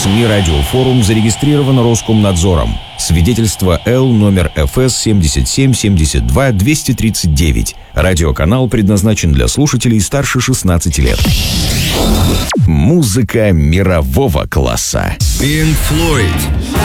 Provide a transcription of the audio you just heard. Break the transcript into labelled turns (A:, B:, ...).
A: СМИ «Радиофорум» зарегистрировано Роскомнадзором. Свидетельство Л номер ФС 77-72-239. Радиоканал предназначен для слушателей старше 16 лет. Музыка мирового класса.
B: Pink Floyd.